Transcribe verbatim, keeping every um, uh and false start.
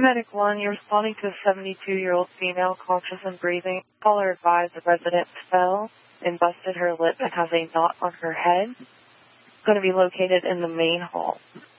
Medic one, you're responding to a seventy-two-year-old female conscious and breathing. Caller advised the resident fell and busted her lip and has a knot on her head. Going to be located in the main hall.